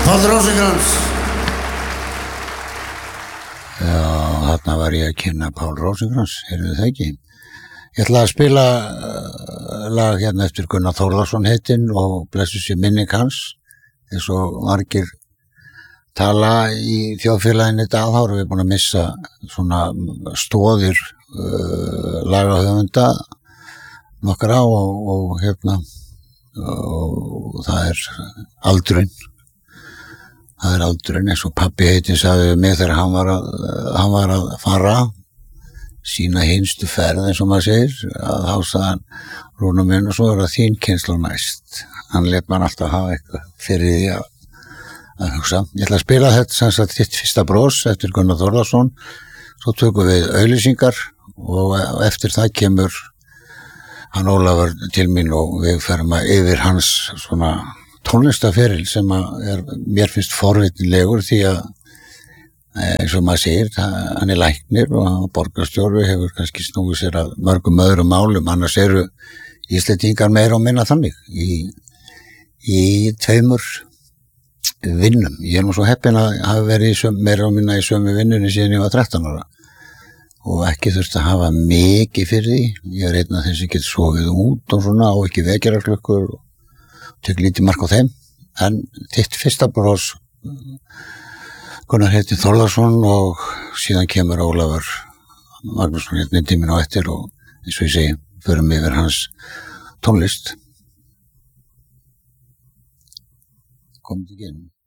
Páll Rósinkrans. Já, þarna var ég að kynna Páll Rósinkrans, heyrðu það ekki? Ég ætla að spila lag hérna eftir Gunnar Þórðarsson heitinn og blessu sér minning hans, eins og margir tala í þjóðfélaginu þetta þá erum við búin að missa svona stóðir lagahöfunda nokkra og hérna og það er aldurinn. Það er aldurinn eins og pabbi heitinn sagði við mig þegar hann var að fara sína hinstu ferð eins og maður segir að þá sagði hann Rúnar minn og svo er það þín kynslóð næst. Hann lét mann alltaf hafa eitthvað fyrir því að hugsa. Ég ætla að spila þetta sem sagt þitt fyrsta bros eftir Gunnar Þórðarsson. Svo tökum við auglýsingar og eftir það kemur hann Ólafur til mín og við ferum að yfir hans svona tónlistaferil sem mér finnst forvitnilegur því að eins og maður segir, hann er læknir og borgarstjóri hefur kannski snúið sér að mörgum öðrum málum, annars eru Íslendingar meira og minna þannig í tveimur vinnum. Ég er nú svo heppinn að hafa verið meira og minna í sömu vinnunni síðan ég var 13 ára og ekki þurfti að hafa mikið fyrir því. Ég er einn af þeim sem getur sofið út og svona og ekki vekjaraklukkur og tek lítið mark á þeim. En þitt fyrsta bros Gunnar heitinn Þórðarsson og síðan kemur Ólafur Magnússon hérna tíminn á eftir og eins og ég segi, förum yfir hans tónlist. Komið ekki inn.